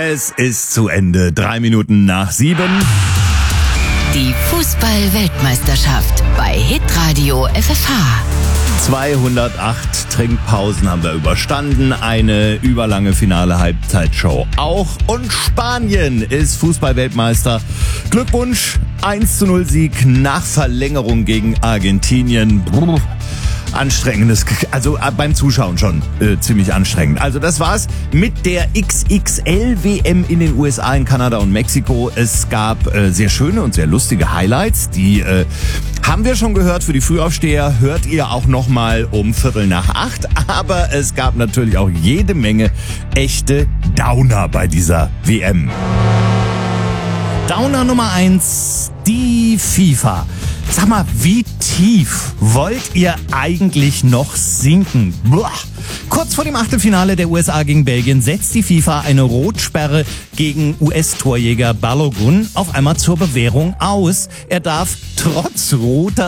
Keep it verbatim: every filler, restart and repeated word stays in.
Es ist zu Ende. Drei Minuten nach sieben. Die Fußball-Weltmeisterschaft bei Hitradio F F H. zweihundertacht Trinkpausen haben wir überstanden. Eine überlange Finale-Halbzeitshow auch. Und Spanien ist Fußball-Weltmeister. Glückwunsch. eins zu null Sieg nach Verlängerung gegen Argentinien. Brr. Anstrengendes, also beim Zuschauen schon äh, ziemlich anstrengend. Also das war's mit der X X L W M in den U S A, in Kanada und Mexiko. Es gab äh, sehr schöne und sehr lustige Highlights, die äh, haben wir schon gehört. Für die Frühaufsteher hört ihr auch nochmal um Viertel nach acht. Aber es gab natürlich auch jede Menge echte Downer bei dieser W M. Downer Nummer eins, die FIFA. Sag mal, wie tief wollt ihr eigentlich noch sinken? Boah. Kurz vor dem Achtelfinale der U S A gegen Belgien setzt die FIFA eine Rotsperre gegen U S-Torjäger Balogun auf einmal zur Bewährung aus. Er darf trotz roter